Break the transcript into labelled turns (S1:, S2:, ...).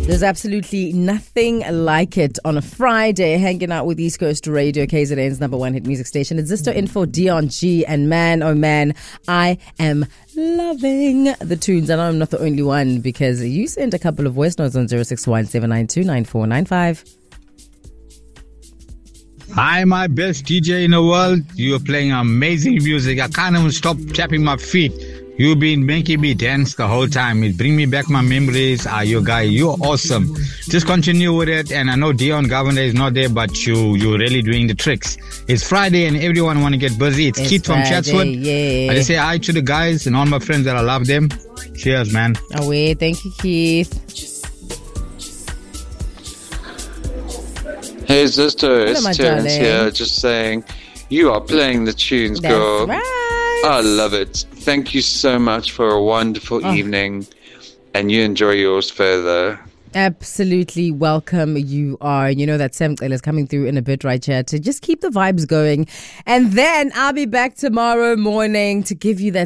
S1: There's absolutely nothing like it on a Friday, hanging out with East Coast Radio, KZN's number one hit music station. It's Zisto Info, Dion G, and man, oh man, I am loving the tunes. And I'm not the only one, because you sent a couple of voice notes on 061-792-9495.
S2: Hi, my best DJ in the world. You're playing amazing music. I can't even stop tapping my feet. You've been making me dance the whole time. It bring me back my memories. You guy, you're awesome. Just continue with it. And I know Dion Governor is not there, but you're really doing the tricks. It's Friday and everyone want to get busy. It's Keith from Chatswood.
S1: Yeah.
S2: I just say hi to the guys and all my friends that I love them. Cheers, man.
S1: Oh, wait. Thank you, Keith.
S3: Hey, Zisto,
S1: Hello, my
S3: it's Terrence
S1: darling.
S3: here, just saying, you are playing the tunes,
S1: That's
S3: girl.
S1: right.
S3: I love it. Thank you so much for a wonderful evening, and you enjoy yours further.
S1: Absolutely welcome. You are. You know that Sam Cele is coming through in a bit right here to just keep the vibes going. And then I'll be back tomorrow morning to give you that